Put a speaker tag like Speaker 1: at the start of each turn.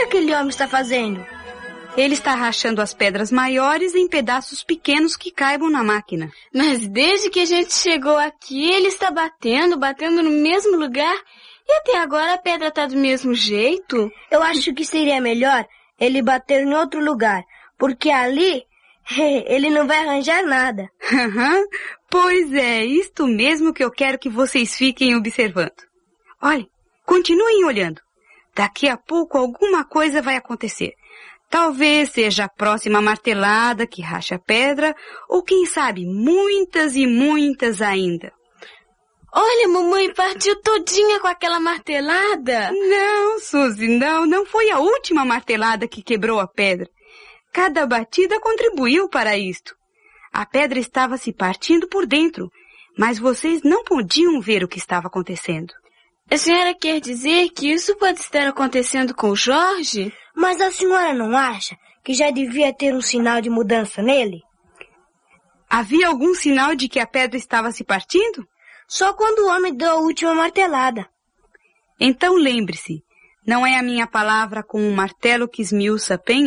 Speaker 1: aquele homem está fazendo?
Speaker 2: Ele está rachando as pedras maiores em pedaços pequenos que caibam na máquina.
Speaker 3: Mas desde que a gente chegou aqui, ele está batendo no mesmo lugar. E até agora a pedra está do mesmo jeito.
Speaker 1: Eu acho que seria melhor ele bater em outro lugar, porque ali ele não vai arranjar nada.
Speaker 2: Pois é, isto mesmo que eu quero que vocês fiquem observando. Olhem, continuem olhando. Daqui a pouco alguma coisa vai acontecer. Talvez seja a próxima martelada que racha a pedra, ou quem sabe, muitas e muitas ainda.
Speaker 3: Olha, mamãe, partiu todinha com aquela martelada.
Speaker 2: Não, Suzy, não foi a última martelada que quebrou a pedra. Cada batida contribuiu para isto. A pedra estava se partindo por dentro, mas vocês não podiam ver o que estava acontecendo.
Speaker 3: A senhora quer dizer que isso pode estar acontecendo com o Jorge?
Speaker 1: Mas a senhora não acha que já devia ter um sinal de mudança nele?
Speaker 2: Havia algum sinal de que a pedra estava se partindo?
Speaker 1: Só quando o homem deu a última martelada.
Speaker 2: Então lembre-se, não é a minha palavra com um martelo que esmiuça penha?